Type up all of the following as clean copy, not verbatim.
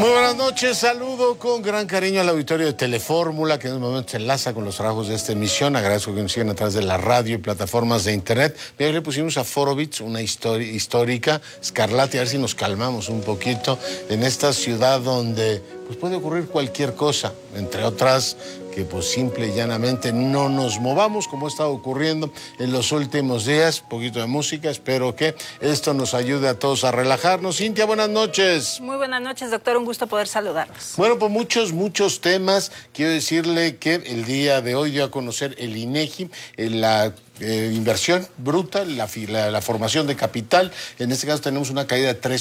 Muy buenas noches, saludo con gran cariño al auditorio de Telefórmula, que en un momento se enlaza con los trabajos de esta emisión. Agradezco que nos sigan a través de la radio y plataformas de internet. Bien, le pusimos a Forovitz, una histórica, Scarlatti, a ver si nos calmamos un poquito en esta ciudad donde pues puede ocurrir cualquier cosa, entre otras que pues simple y llanamente no nos movamos como ha estado ocurriendo en los últimos días. Un poquito de música, espero que esto nos ayude a todos a relajarnos. Cintia, buenas noches. Muy buenas noches, doctor, un gusto poder saludarlos. Bueno, pues muchos temas. Quiero decirle que el día de hoy dio a conocer el INEGI, la inversión bruta, la formación de capital. En este caso tenemos una caída de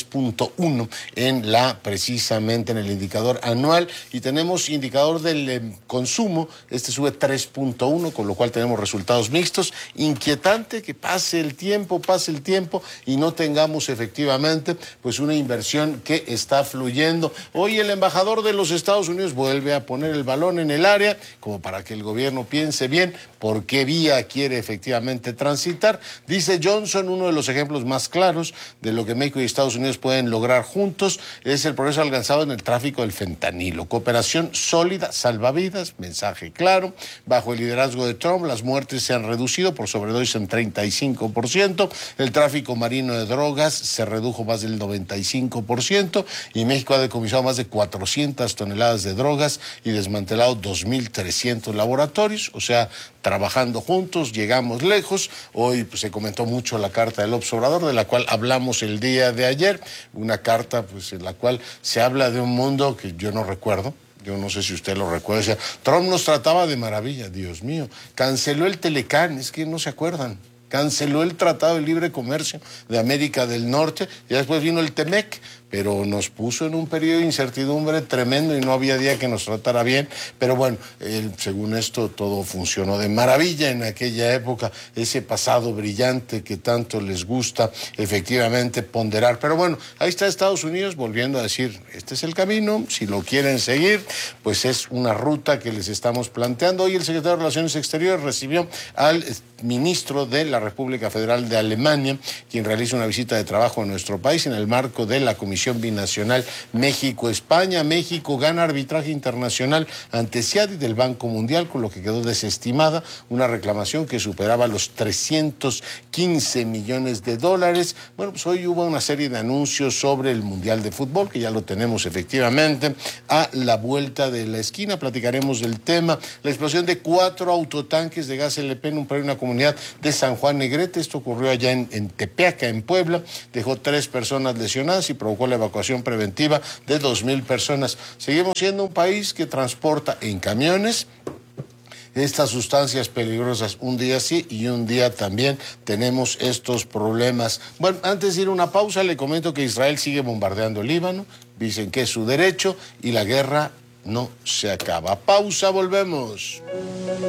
3.1 precisamente en el indicador anual, y tenemos indicador del consumo, este sube 3.1, con lo cual tenemos resultados mixtos. Inquietante que pase el tiempo y no tengamos efectivamente pues una inversión que está fluyendo. Hoy el embajador de los Estados Unidos vuelve a poner el balón en el área como para que el gobierno piense bien por qué vía quiere efectivamente transitar. Dice Johnson, uno de los ejemplos más claros de lo que México y Estados Unidos pueden lograr juntos es el progreso alcanzado en el tráfico del fentanilo. Cooperación sólida, salvavidas, mensaje claro. Bajo el liderazgo de Trump, las muertes se han reducido por sobredosis en 35%. El tráfico marino de drogas se redujo más del 95%, y México ha decomisado más de 400 toneladas de drogas y desmantelado 2.300 laboratorios. O sea, trabajando juntos, llegamos lejos. Hoy pues, se comentó mucho la carta del Observador, de la cual hablamos el día de ayer. Una carta pues, en la cual se habla de un mundo que yo no recuerdo. Yo no sé si usted lo recuerda. O sea, Trump nos trataba de maravilla, Dios mío. Canceló el Telecán, es que no se acuerdan. Canceló el Tratado de Libre Comercio de América del Norte, y después vino el TEMEC, pero nos puso en un periodo de incertidumbre tremendo y no había día que nos tratara bien. Pero bueno, según esto todo funcionó de maravilla en aquella época, ese pasado brillante que tanto les gusta efectivamente ponderar. Pero bueno, ahí está Estados Unidos volviendo a decir, este es el camino, si lo quieren seguir, pues es una ruta que les estamos planteando. Hoy el secretario de Relaciones Exteriores recibió al ministro de la República Federal de Alemania, quien realiza una visita de trabajo a nuestro país en el marco de la Comisión Binacional México-España. México gana arbitraje internacional ante CIADI del Banco Mundial, con lo que quedó desestimada una reclamación que superaba los 315 millones de dólares. Bueno, pues hoy hubo una serie de anuncios sobre el Mundial de Fútbol, que ya lo tenemos efectivamente a la vuelta de la esquina. Platicaremos del tema. La explosión de 4 autotanques de gas LP en un predio de una comunidad de San Juan Negrete. Esto ocurrió allá en Tepeaca, en Puebla. Dejó 3 personas lesionadas y provocó la evacuación preventiva de 2,000 personas. Seguimos siendo un país que transporta en camiones estas sustancias peligrosas. Un día sí y un día también tenemos estos problemas. Bueno, antes de ir a una pausa, le comento que Israel sigue bombardeando el Líbano. Dicen que es su derecho y la guerra no se acaba. Pausa, volvemos.